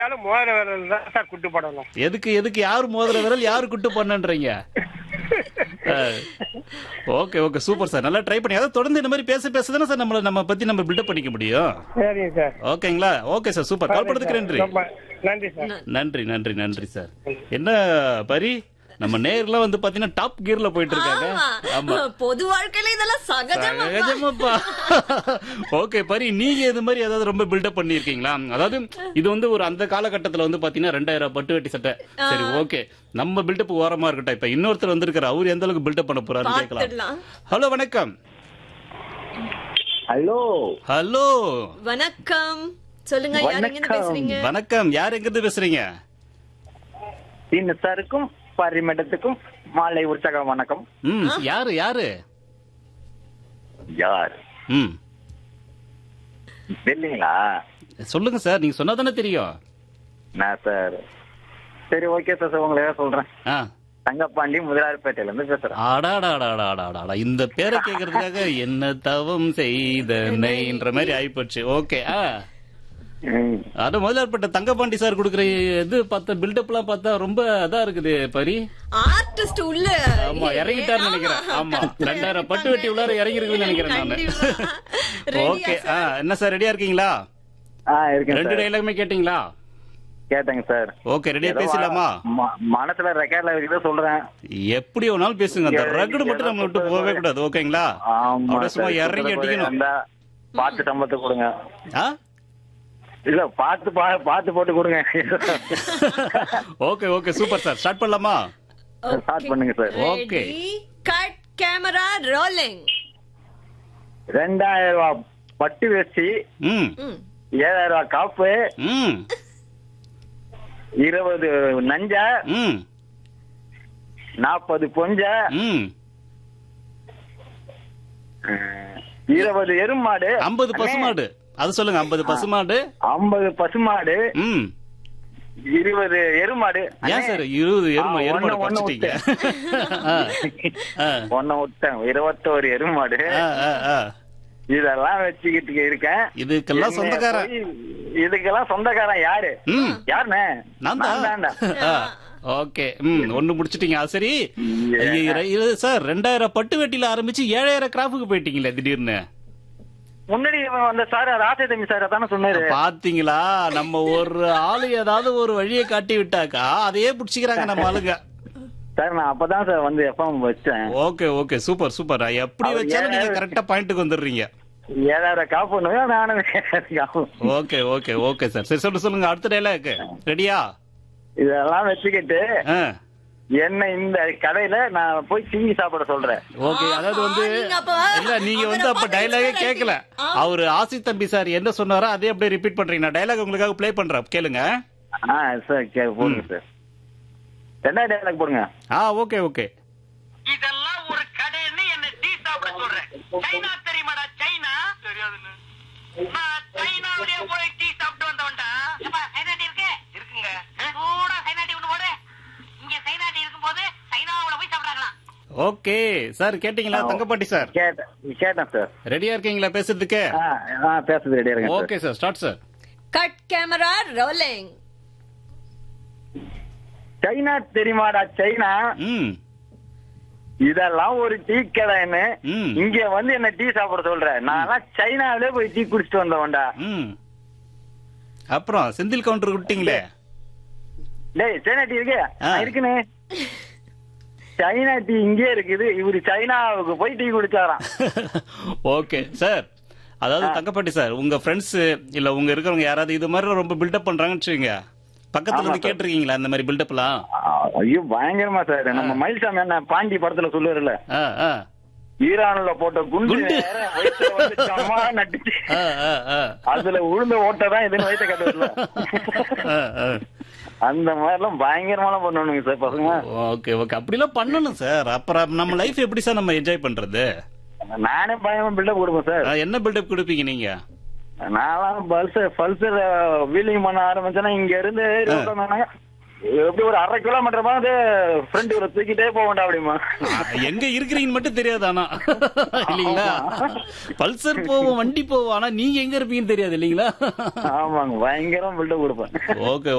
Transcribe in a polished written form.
மோதிர விரல் தான் சார் குட்டு போடணும். எதுக்கு எதுக்கு யாரு மோதிர விரல் யாரு good பண்ணன்றீங்க? Okay okay super sir, நல்லா ட்ரை பண்ணி அதாவது தொடர்ந்து இந்த மாதிரி பேசதானே சார் நம்ம பத்தி நம்ம பில்டப் பண்ணிக்க முடியும். சரிங்க சார். ஓகேங்களா? Okay sir, super. கால் பண்ணதுக்கு நன்றி. ரொம்ப நன்றி சார். நன்றி நன்றி நன்றி சார். என்ன பரி, நம்ம நேர்லாம் வந்து பாத்தீங்கன்னா டாப் கியர்ல போயிட்டு இருக்காங்க. ஆமா, பொது வாழ்க்கையில இதெல்லாம் சகஜமாப்பா. ஓகே பரி, நீங்க இது மாதிரி ஏதாவது ரொம்ப பில்டப் பண்ணிருக்கீங்களா? அதாவது இது வந்து ஒரு அந்த காலகட்டத்துல வந்து பாத்தீங்கன்னா 2000 பட்டு வெட்டி சட்டை. சரி ஓகே, நம்ம பில்டப் ஓரமா இருக்கட்டும். இப்ப இன்னொருத்தர் வந்திருக்காரு, அவரு எந்த அளவுக்கு பில்டப் பண்ண போறாரு கேட்கலாம். ஹலோ வணக்கம். ஹலோ ஹலோ வணக்கம், சொல்லுங்க, யார் எங்க இருந்து பேசுறீங்க? வணக்கம், யார் எங்க இருந்து பேசுறீங்க? சாருக்கும் பரிமட்டத்துக்கும் மாலை உற்சாக வணக்கம். யாரு யாரு யார்? தெரியலீங்களா? சொல்லுங்க சார், நீங்க சொன்னாதானே தெரியும். நான் சார், சரி ஓகே சார், உங்களை சொல்றேன். தங்கப்பாண்டி முதலாளிப்பேட்டையில இருந்து பேசுறேன். ஆடாடாடாடாடாடா, இந்த பேரை கேக்குறதுக்காக என்ன தவம் செய்தன்ற மாதிரி ஆயிப்போச்சு. ஓகே, அது முதலாளிப்பட்ட தங்கப்பாண்டி சார் கொடுக்குற இது பார்த்தா பில்டப் எல்லாம் பார்த்தா ரொம்ப அதா இருக்குது பரி. ஆர்டிஸ்ட் உள்ள ஆமா இறங்கிட்டாரு நினைக்கிறேன். ஆமா 2000 பட்டு வெட்டி உள்ளார இறங்கி இருக்குன்னு நினைக்கிறேன் நானு. ஓகே, என்ன சார் ரெடியா இருக்கீங்களா? இருக்கேன். 2 டைலாகுமே கேட்டீங்களா? கேட்டேங்க சார். ஓகே, ரெடியா பேசலாமா? மனசுல ரெக்கார்ட்ல இருக்குது சொல்றேன். எப்படி வேணாலும் பேசுங்க, அந்த ரகடு மட்டும் நம்ம விட்டு போகவே கூடாது. ஓகேங்களா? அப்படியே சும்மா இறங்கி அடிக்கணும். பார்த்து சம்பளத்தை கொடுங்க. இல்ல பார்த்து போட்டு கொடுங்க. Okay okay super sir, start பண்ணலாமா? ஸ்டார்ட் பண்ணுங்க sir. Okay, cut camera rolling. 2000 ரூபாய் பட்டு வேஷ்டி, 7000 ரூபாய் காப்பு, 20 நஞ்சா, 40 பொஞ்ச, 20 எருமாடு, 50 பசுமாடு. அது சொல்லுங்க, 50 பசுமாடு, 50 பசுமாடு, 20 எருமாடு. ஏன் சார் 20 எருமாடு குறைச்சிட்டீங்க? ஒன்ன விட்டேன், 21 எருமாடு. இதெல்லாம் வச்சுக்கிட்டு இருக்கேன். இதுக்கெல்லாம் சொந்தக்காரன் யாரு? யாருண்ணே? நான் தான். ஓகே, ஒண்ணு முடிச்சிட்டீங்க. சரி சார், 2000 பட்டு வெட்டில ஆரம்பிச்சு 7000 கிராஃபுக்கு போயிட்டீங்களே திடீர்னு. முன்னாடி வந்த சார் ராசேதமி சார் அதானே சொன்னாரு. பாத்தீங்களா, நம்ம ஒரு ஆளு ஏதாவது ஒரு வழியை காட்டி விட்டாக்கா அதையே புடிச்சுக்கிறாங்க நம்ம ஆளுங்க. சார் நான் அப்பதான் சார் வந்து எஃப்எம் வச்சேன். ஓகே ஓகே சூப்பர் சூப்பர், எப்படி வச்சாலும் நீங்க கரெக்டா பாயிண்ட்க்கு வந்துடுறீங்க. 7000 காப்பு நானும். ஓகே ஓகே ஓகே சார், சரி சொல்லுங்க அடுத்த டைலாக். ரெடியா? இதெல்லாம் வச்சுக்கிட்டு என்ன இந்த கடையில நான் போய் சிங்கி சாப்பிட சொல்றேன். ஓகே, அதாவது வந்து இல்ல நீங்க வந்து அப்ப டைலாகே கேட்கல. அவரு ஆசி தம்பி சார் என்ன சொன்னாரோ அதே அப்படியே ரிப்பீட் பண்றீங்க. நான் டைலாக் உங்களுக்காக ப்ளே பண்றேன், கேளுங்க. சார் போடுங்க சார், 2வது டைலாக் போடுங்க. Okay okay. இதெல்லாம் ஒரு கடைன்னு என்ன டீ சாப்பிட சொல்றேன். சைனா தெரியுமாடா? சைனா தெரியாதுன்னு. நான் சைனாவிலேயே போய் டீ சாப்பிட்டு வந்தவன்டா. சைனா டீ இருக்குங்க. கூட சைனா டீ ஒண்ணு போடு. இங்க சைனா டீ இருக்கும்போது சைனாவுல போய் சாப்பிடலாம். ஓகே சார், கேட்டீங்களா தங்கப்பாண்டி சார்? கேட்டேன் சார். ரெடியா இருக்கீங்களா பேசுறதுக்கு? பேசுறது ரெடியா இருக்கேன். Okay sir, start sir. Cut camera rolling. China தெரியுமாடா? சைனா இதெல்லாம் ஒரு டீ கடைன்னு இங்க வந்து என்ன டீ சாப்பிட சொல்ற. நான் சைனாவிலே போய் டீ குடிச்சிட்டு வந்தவன்டா. அப்புறம் செந்தில் கவுண்டர் விட்டீங்களே. டேய் சைனா டீ இருக்குன்னு. சைனா டீ இங்கே இருக்குது, இவரு சைனாவுக்கு போய் டீ குடிச்சாராம். ஓகே சார், அதாவது தங்கப்பாண்டி சார், உங்க ஃப்ரெண்ட்ஸ் இல்ல உங்க இருக்கிறவங்க யாராவது இது மாதிரி ரொம்ப பில்டப் பண்றாங்கன்னு வச்சுக்கோங்க, பக்கத்துல இருந்து கேட்டிருக்கீங்களா இந்த மாதிரி பில்டப் எல்லாம்? ஐயோ பயங்கரமா சார். நம்ம மயில்சாமி என்ன பாண்டி படத்துல சொல்லுவாருல்ல, ஈரான்ல போட்ட குண்டு நட்டுச்சு, அதுல உளுந்த ஓட்டதான் இதுன்னு வயிற்ற கட்டுல. அந்த மாதிரி எல்லாம் பயங்கரமா பண்ணணுங்க சார் பசங்க. ஓகே ஓகே, அப்படி எல்லாம் பண்ணணும் சார். அப்புறம் நம்ம லைஃப் எப்படி சார் நம்ம என்ஜாய் பண்றது? நானே பயங்கரமா பில்டப் கொடுப்பேன் சார். என்ன பில்டப் கொடுப்பீங்க நீங்க? நான் பல்சர் வீலிங் பண்ண ஆரம்பிச்சேன்னா இங்க இருந்து எப்படி ஒரு 1/2 கிலோமீட்டர் வந்து ஃப்ரெண்ட் ஒரு தூக்கிட்டே போக வேண்டாம் அப்படிமா. எங்க இருக்கிறீங்கன்னு மட்டும் தெரியாது ஆனா இல்லீங்களா? பல்சர் போவோம், வண்டி போவோம், ஆனா நீங்க எங்க இருப்பீங்கன்னு தெரியாது இல்லீங்களா? ஆமாங்க, பயங்கரம் பில்டப் கொடுப்பேன். ஓகே